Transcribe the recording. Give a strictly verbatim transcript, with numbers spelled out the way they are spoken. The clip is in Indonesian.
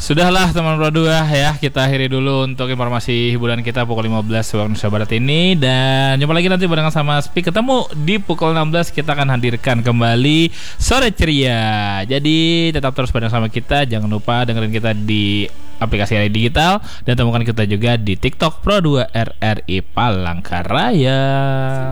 Sudahlah teman Pro dua ya, kita akhiri dulu untuk informasi hiburan kita pukul lima belas waktu Indonesia Barat ini. Dan jumpa lagi nanti barengan sama Speak. Ketemu di pukul enam belas, kita akan hadirkan kembali Sore Ceria. Jadi tetap terus bareng sama kita. Jangan lupa dengerin kita di aplikasi digital, dan temukan kita juga di TikTok Pro dua R R I Palangkaraya.